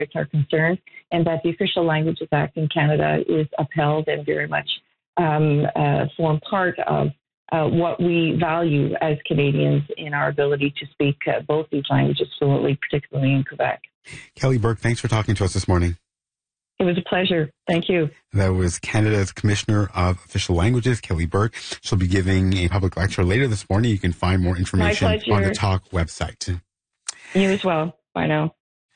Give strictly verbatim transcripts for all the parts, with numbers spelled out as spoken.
are concerned, and that the Official Languages Act in Canada is upheld and very much um, uh, form part of uh, what we value as Canadians in our ability to speak uh, both these languages fluently, particularly in Quebec. Kelly Burke, thanks for talking to us this morning. It was a pleasure. Thank you. That was Canada's Commissioner of Official Languages, Kelly Burke. She'll be giving a public lecture later this morning. You can find more information on the Talk website. You as well. Bye now.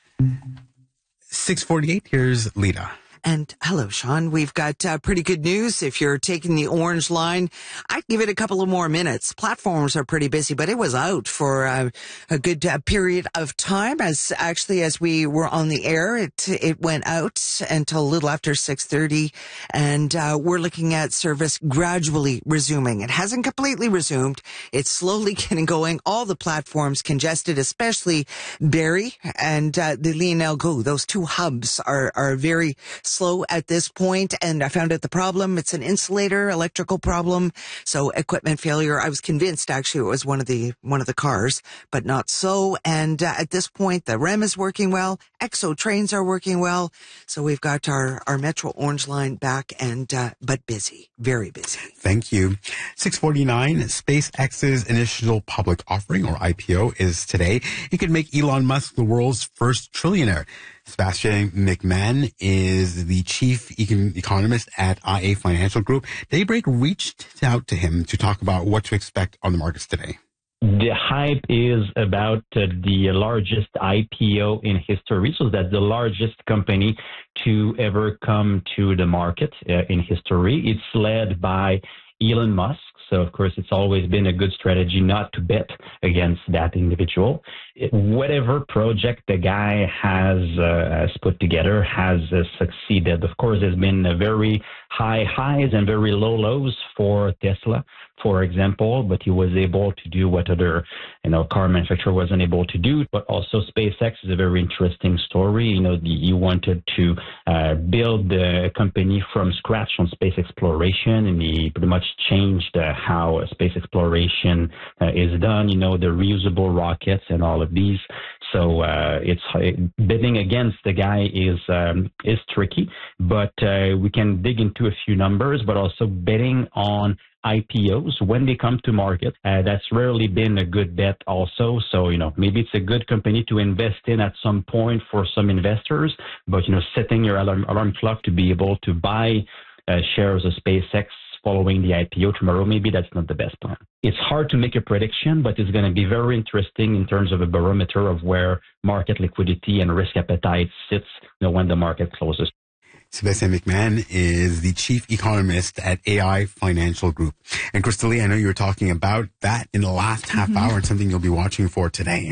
six forty-eight, here's Lita. And hello, Sean. We've got uh, pretty good news. If you're taking the Orange Line, I'd give it a couple of more minutes. Platforms are pretty busy, but it was out for uh, a good uh, period of time. As actually, as we were on the air, it it went out until a little after six thirty, and uh, we're looking at service gradually resuming. It hasn't completely resumed. It's slowly getting going. All the platforms congested, especially Barrie and uh, the Lionel-Gros. Those two hubs are are very slow at this point, and I found out the problem. It's an insulator electrical problem, so equipment failure. I was convinced actually it was one of the one of the cars, but not so. And uh, at this point, the R E M is working well. Exo trains are working well. So we've got our our Metro Orange Line back, and uh, but busy, very busy. Thank you. six forty-nine, SpaceX's initial public offering, or I P O, is today. It could make Elon Musk the world's first trillionaire. Sebastian McMahon is the chief econ- economist at I A Financial Group. Daybreak reached out to him to talk about what to expect on the markets today. The hype is about uh, the largest I P O in history. So that's the largest company to ever come to the market uh, in history. It's led by Elon Musk. So, of course, it's always been a good strategy not to bet against that individual. It, whatever project the guy has, uh, has put together has uh, succeeded. Of course, there's been a very high highs and very low lows for Tesla, for example, but he was able to do what other, you know, car manufacturer wasn't able to do. But also SpaceX is a very interesting story. You know, the, he wanted to uh, build a company from scratch on space exploration, and he pretty much changed uh, how space exploration uh, is done, you know, the reusable rockets and all of these. So uh, it's betting against the guy is um, is tricky, but uh, we can dig into a few numbers, but also betting on I P Os when they come to market. Uh, that's rarely been a good bet also. So, you know, maybe it's a good company to invest in at some point for some investors, but, you know, setting your alarm, alarm clock to be able to buy uh, shares of SpaceX following the I P O tomorrow, maybe that's not the best plan. It's hard to make a prediction, but it's going to be very interesting in terms of a barometer of where market liquidity and risk appetite sits, you know, when the market closes. Sebastian McMahon is the chief economist at A I Financial Group. And Crystalia, I know you were talking about that in the last half mm-hmm. hour, and something you'll be watching for today.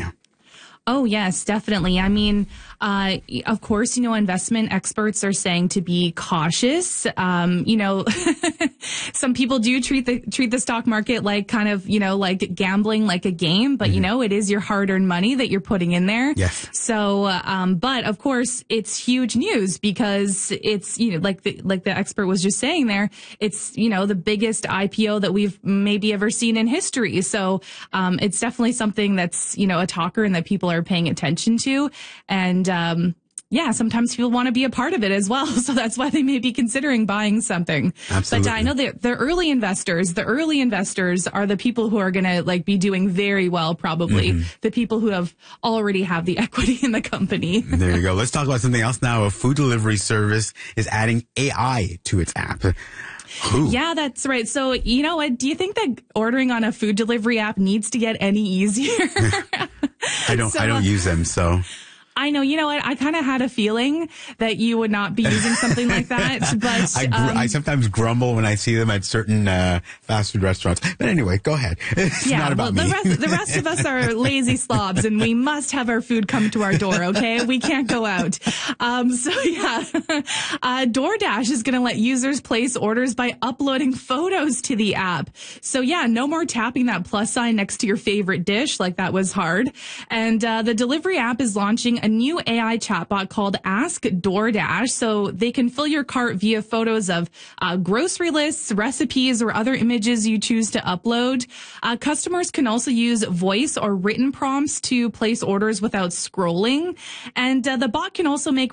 Oh, yes, definitely. I mean, uh, of course, you know, investment experts are saying to be cautious. Um, you know, some people do treat the, treat the stock market like kind of, you know, like gambling, like a game, but mm-hmm. you know, it is your hard earned money that you're putting in there. Yes. So, um, but of course it's huge news because it's, you know, like the, like the expert was just saying there, it's, you know, the biggest I P O that we've maybe ever seen in history. So, um, it's definitely something that's, you know, a talker and that people are are paying attention to. And, um, yeah, sometimes people want to be a part of it as well. So that's why they may be considering buying something. Absolutely. But I know that the early investors, the early investors are the people who are going to like be doing very well, probably mm-hmm. the people who have already have the equity in the company. There you go. Let's talk about something else now. A food delivery service is adding A I to its app. Ooh. Yeah, that's right. So, you know what? Do you think that ordering on a food delivery app needs to get any easier? I don't, so, I don't use them, so. I know, you know what? I kind of had a feeling that you would not be using something like that, but I, gr- um, I sometimes grumble when I see them at certain uh, fast food restaurants. But anyway, go ahead. It's yeah, not about well, me. The rest, the rest of us are lazy slobs, and we must have our food come to our door. Okay, we can't go out. Um, so yeah, uh, DoorDash is going to let users place orders by uploading photos to the app. So yeah, no more tapping that plus sign next to your favorite dish like that was hard. And uh, the delivery app is launching a new A I chatbot called Ask DoorDash. So they can fill your cart via photos of uh, grocery lists, recipes, or other images you choose to upload. Uh, customers can also use voice or written prompts to place orders without scrolling. And uh, the bot can also make